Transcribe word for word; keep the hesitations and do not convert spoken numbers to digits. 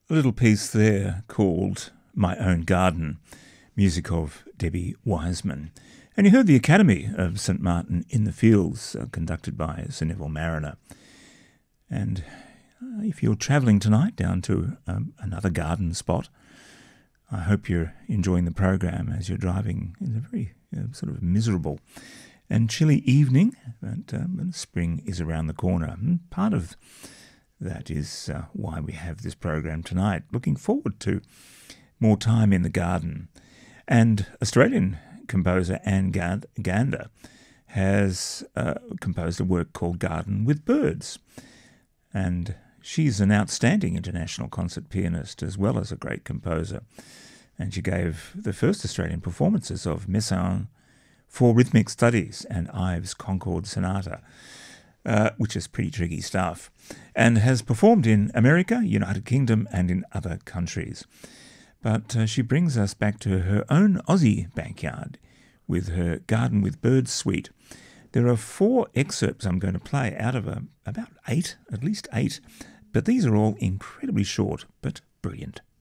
A little piece there called My Own Garden, music of Debbie Wiseman. And you heard the Academy of St Martin in the Fields, uh, conducted by Sir Neville Mariner. And uh, if you're travelling tonight down to um, another garden spot, I hope you're enjoying the program as you're driving in a very uh, sort of miserable and chilly evening, but um, spring is around the corner. And part of that is uh, why we have this program tonight. Looking forward to more time in the garden. And Australian composer Anne Gander has uh, composed a work called Garden with Birds. And she's an outstanding international concert pianist as well as a great composer. And she gave the first Australian performances of Messiaen for Rhythmic Studies and Ives' Concord Sonata, uh, which is pretty tricky stuff, and has performed in America, United Kingdom, and in other countries. But uh, she brings us back to her own Aussie backyard with her Garden with Birds suite. There are four excerpts I'm going to play out of a, about eight, at least eight, but these are all incredibly short but brilliant.